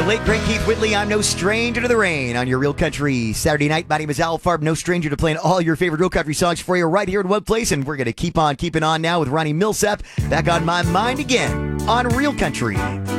late, great Keith Whitley. I'm no stranger to the rain on your Real Country Saturday night. My name is Al Farb, no stranger to playing all your favorite Real Country songs for you right here in one place. And we're going to keep on keeping on now with Ronnie Millsap back on my mind again on Real Country